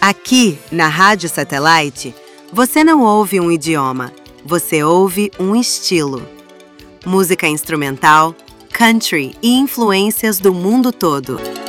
Aqui, na Rádio Satellite, você não ouve um idioma, você ouve um estilo. Música instrumental, country e influências do mundo todo.